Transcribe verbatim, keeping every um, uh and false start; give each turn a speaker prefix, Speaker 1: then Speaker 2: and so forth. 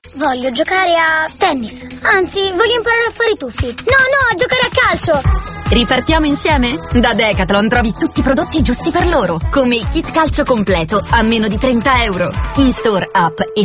Speaker 1: Voglio giocare a tennis. Anzi, voglio imparare a fare i tuffi. No, no, a giocare a calcio.
Speaker 2: Ripartiamo insieme? Da Decathlon trovi tutti i prodotti giusti per loro, come il kit calcio completo a meno di trenta euro. In store, app e